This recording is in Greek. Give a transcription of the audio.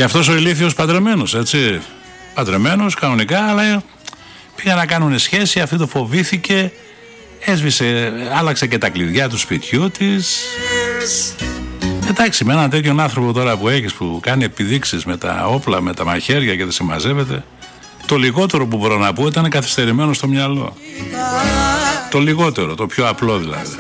Και αυτός ο ηλίθιος παντρεμένος, έτσι. Παντρεμένος κανονικά, αλλά πήγαν να κάνουν σχέση, αυτή το φοβήθηκε, έσβησε, άλλαξε και τα κλειδιά του σπιτιού της. Εντάξει, με έναν τέτοιον άνθρωπο τώρα που έχεις, που κάνει επιδείξεις με τα όπλα, με τα μαχαίρια και δεν σε μαζεύεται, το λιγότερο που μπορώ να πω ήταν καθυστερημένο στο μυαλό. Το λιγότερο, το πιο απλό δηλαδή.